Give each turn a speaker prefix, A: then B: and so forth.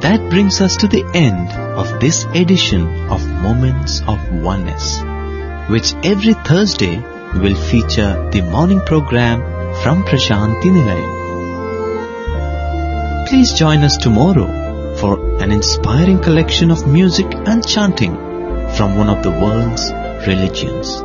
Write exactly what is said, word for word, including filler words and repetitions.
A: that brings us to the end of this edition of Moments of Oneness, which every Thursday will feature the morning program from Prashanti Nilayam. Please join us tomorrow for an inspiring collection of music and chanting from one of the world's religions.